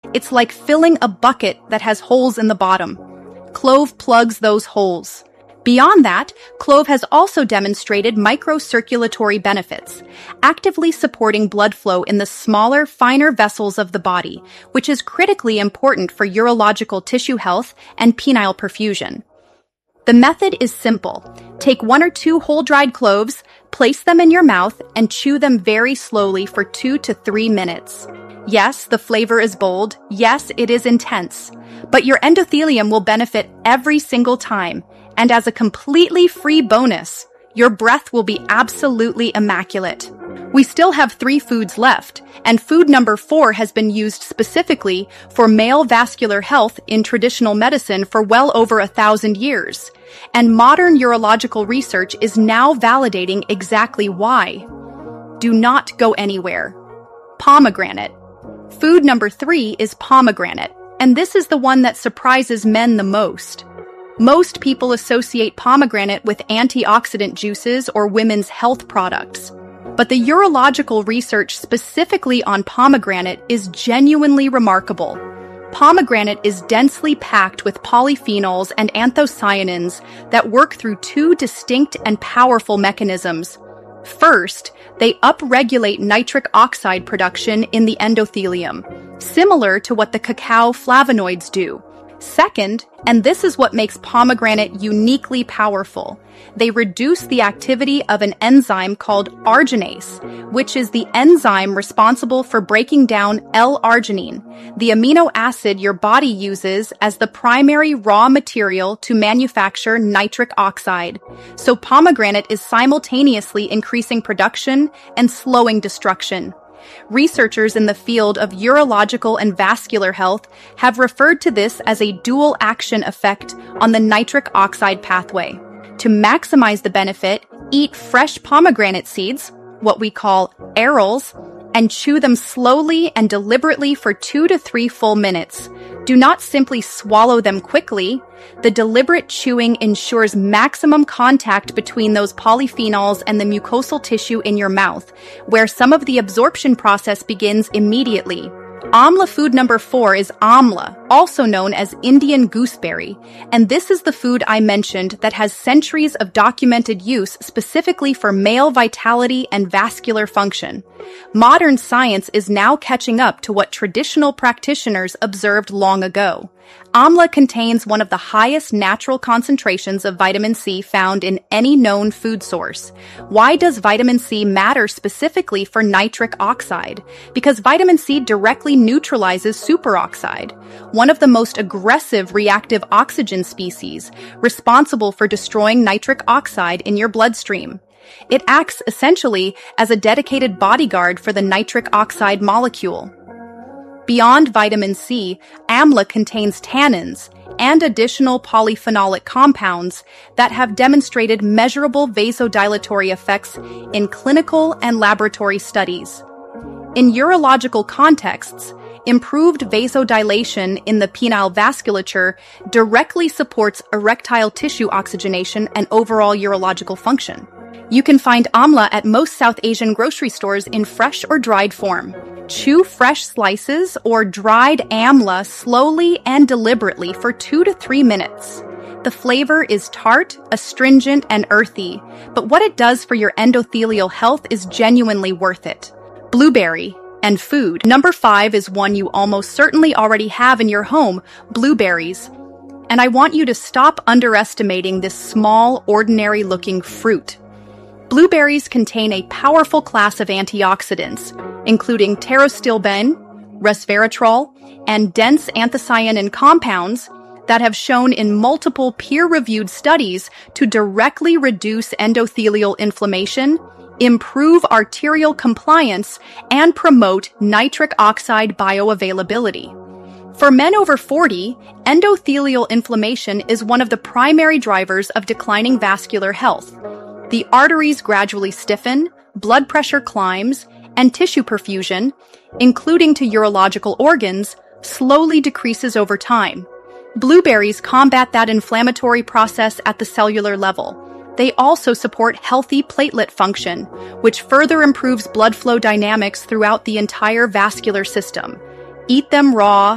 It's like filling a bucket that has holes in the bottom. Clove plugs those holes. Beyond that, clove has also demonstrated microcirculatory benefits, actively supporting blood flow in the smaller, finer vessels of the body, which is critically important for urological tissue health and penile perfusion. The method is simple. Take 1 or 2 whole-dried cloves, place them in your mouth, and chew them very slowly for 2 to 3 minutes. Yes, the flavor is bold. Yes, it is intense. But your endothelium will benefit every single time. And as a completely free bonus, your breath will be absolutely immaculate. We still have 3 foods left, and food number 4 has been used specifically for male vascular health in traditional medicine for well over 1,000 years. And modern urological research is now validating exactly why. Do not go anywhere. Pomegranate. Food number 3 is pomegranate, and this is the one that surprises men the most. Most people associate pomegranate with antioxidant juices or women's health products. But the urological research specifically on pomegranate is genuinely remarkable. Pomegranate is densely packed with polyphenols and anthocyanins that work through 2 distinct and powerful mechanisms. First, they upregulate nitric oxide production in the endothelium, similar to what the cacao flavonoids do. Second, and this is what makes pomegranate uniquely powerful, they reduce the activity of an enzyme called arginase, which is the enzyme responsible for breaking down L-arginine, the amino acid your body uses as the primary raw material to manufacture nitric oxide. So pomegranate is simultaneously increasing production and slowing destruction. Researchers in the field of urological and vascular health have referred to this as a dual action effect on the nitric oxide pathway. To maximize the benefit, eat fresh pomegranate seeds, what we call arils, and chew them slowly and deliberately for 2 to 3 full minutes. Do not simply swallow them quickly. The deliberate chewing ensures maximum contact between those polyphenols and the mucosal tissue in your mouth, where some of the absorption process begins immediately. Amla food number 4 is amla, also known as Indian gooseberry, and this is the food I mentioned that has centuries of documented use specifically for male vitality and vascular function. Modern science is now catching up to what traditional practitioners observed long ago. Amla contains one of the highest natural concentrations of vitamin C found in any known food source. Why does vitamin C matter specifically for nitric oxide? Because vitamin C directly neutralizes superoxide, one of the most aggressive reactive oxygen species, responsible for destroying nitric oxide in your bloodstream. It acts essentially as a dedicated bodyguard for the nitric oxide molecule. Beyond vitamin C, amla contains tannins and additional polyphenolic compounds that have demonstrated measurable vasodilatory effects in clinical and laboratory studies. In urological contexts, improved vasodilation in the penile vasculature directly supports erectile tissue oxygenation and overall urological function. You can find amla at most South Asian grocery stores in fresh or dried form. Chew fresh slices or dried amla slowly and deliberately for 2 to 3 minutes. The flavor is tart, astringent, and earthy, but what it does for your endothelial health is genuinely worth it. Blueberry and food. Number 5 is one you almost certainly already have in your home, blueberries. And I want you to stop underestimating this small, ordinary-looking fruit. Blueberries contain a powerful class of antioxidants, including pterostilbene, resveratrol, and dense anthocyanin compounds that have shown in multiple peer-reviewed studies to directly reduce endothelial inflammation, improve arterial compliance, and promote nitric oxide bioavailability. For men over 40, endothelial inflammation is one of the primary drivers of declining vascular health. The arteries gradually stiffen, blood pressure climbs, and tissue perfusion, including to urological organs, slowly decreases over time. Blueberries combat that inflammatory process at the cellular level. They also support healthy platelet function, which further improves blood flow dynamics throughout the entire vascular system. Eat them raw,